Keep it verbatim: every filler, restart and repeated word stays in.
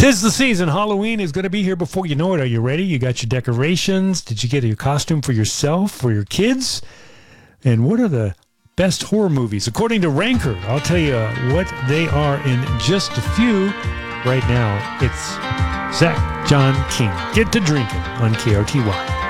'Tis the season. Halloween is going to be here before you know it. Are you ready? You got your decorations. Did you get your costume for yourself, for your kids? And what are the best horror movies? According to Ranker, I'll tell you what they are in just a few. Right now, it's Zach John King. Get to drinking on K R T Y.